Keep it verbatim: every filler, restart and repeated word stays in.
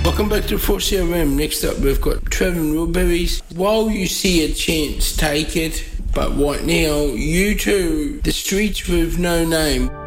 Welcome back to four C R M. Next up, we've got Trevor Wilberries. While you see a chance, take it. But right now, you two, The Streets with No Name.